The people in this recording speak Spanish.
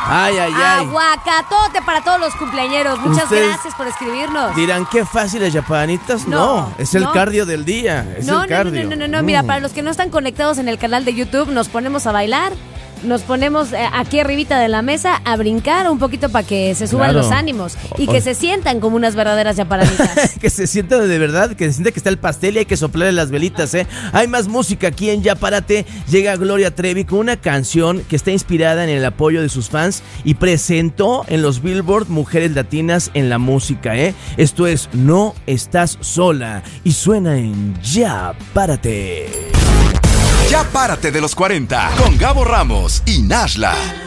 Ay, ay, ay. Aguacatote para todos los cumpleañeros. Muchas Ustedes gracias por escribirnos. Dirán, qué fáciles yapanitas. No, es el no. cardio del día. Es el cardio. No. Mira, para los que no están conectados en el canal de YouTube, nos ponemos a bailar. Nos ponemos aquí arribita de la mesa a brincar un poquito para que se suban los ánimos y que se sientan como unas verdaderas yaparanitas. Que se sienta de verdad, que se sienta que está el pastel y hay que soplarle las velitas, ¿eh? Hay más música aquí en Ya Párate. Llega Gloria Trevi con una canción que está inspirada en el apoyo de sus fans y presentó en los Billboard Mujeres Latinas en la música, ¿eh? Esto es No Estás Sola y suena en Ya Párate. Ya Párate de los 40 con Gabo Ramos y Nashla.